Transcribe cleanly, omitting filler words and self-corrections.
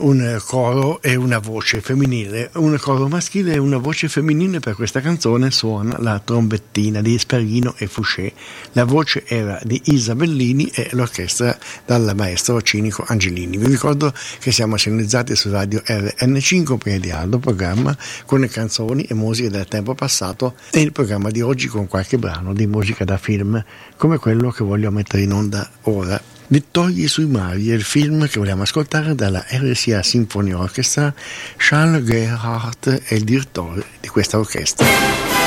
un coro e una voce femminile, un coro maschile e una voce femminile. Per questa canzone suona la trombettina di Sperghino e Fouché, la voce era di Isabellini e l'orchestra dal maestro Cinico Angelini. Vi ricordo che siamo sintonizzati su Radio RN5 per di Aldo, programma con canzoni e musiche del tempo passato, e il programma di oggi con qualche brano di musica da film come quello che voglio mettere in onda ora. Vittorie sui mari è il film che vogliamo ascoltare dalla RCA Symphony Orchestra. Charles Gerhardt è il direttore di questa orchestra.